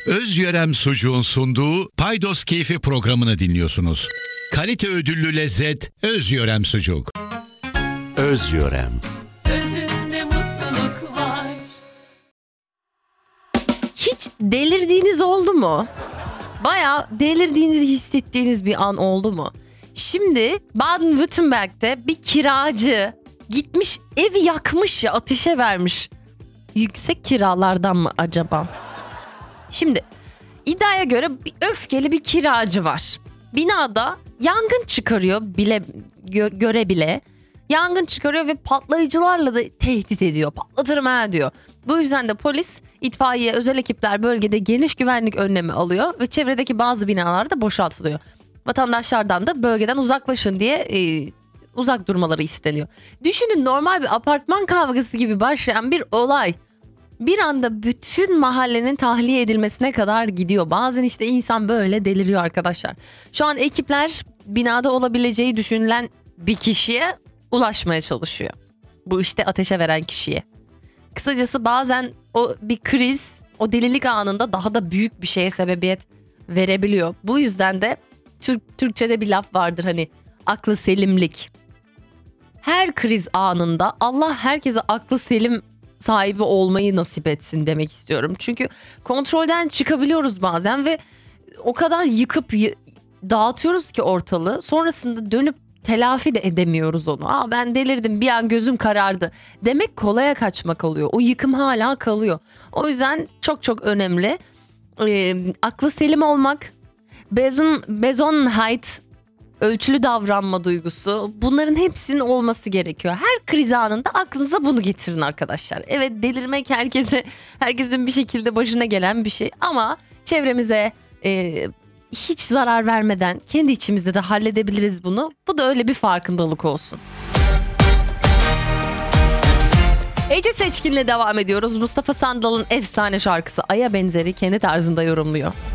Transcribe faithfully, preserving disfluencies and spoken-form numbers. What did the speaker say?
Özyörem Sucuğun sunduğu Paydos Keyfi programını dinliyorsunuz. Kalite ödüllü lezzet Özyörem Sucuk. Özyörem. Özünde mutluluk var. Hiç delirdiğiniz oldu mu? Bayağı delirdiğinizi hissettiğiniz bir an oldu mu? Şimdi Baden-Württemberg'de bir kiracı gitmiş evi yakmış ya, ateşe vermiş. Yüksek kiralardan mı acaba? Şimdi iddiaya göre bir öfkeli bir kiracı var. Binada yangın çıkarıyor bile gö- göre bile. Yangın çıkarıyor ve patlayıcılarla da tehdit ediyor. Patlatırım ha diyor. Bu yüzden de polis, itfaiye, özel ekipler bölgede geniş güvenlik önlemi alıyor ve çevredeki bazı binalar da boşaltılıyor. Vatandaşlardan da bölgeden uzaklaşın diye e, uzak durmaları isteniyor. Düşünün, normal bir apartman kavgası gibi başlayan bir olay bir anda bütün mahallenin tahliye edilmesine kadar gidiyor. Bazen işte insan böyle deliriyor arkadaşlar. Şu an ekipler binada olabileceği düşünülen bir kişiye ulaşmaya çalışıyor. Bu işte ateşe veren kişiye. Kısacası bazen o bir kriz, o delilik anında daha da büyük bir şeye sebebiyet verebiliyor. Bu yüzden de Türk Türkçe'de bir laf vardır, hani aklı selimlik. Her kriz anında Allah herkese aklı selim sahibi olmayı nasip etsin demek istiyorum. Çünkü kontrolden çıkabiliyoruz bazen ve o kadar yıkıp y- dağıtıyoruz ki ortalığı. Sonrasında dönüp telafi de edemiyoruz onu. Aa, ben delirdim, bir an gözüm karardı demek kolaya kaçmak oluyor. O yıkım hala kalıyor. O yüzden çok çok önemli. Ee, aklı selim olmak, Beson, Besonnenheit, ölçülü davranma duygusu, bunların hepsinin olması gerekiyor. Her kriz anında aklınıza bunu getirin arkadaşlar. Evet, delirmek herkese, herkesin bir şekilde başına gelen bir şey ama çevremize e, hiç zarar vermeden kendi içimizde de halledebiliriz bunu. Bu da öyle bir farkındalık olsun. Ece Seçkin'le devam ediyoruz. Mustafa Sandal'ın efsane şarkısı Ay'a Benzeri kendi tarzında yorumluyor.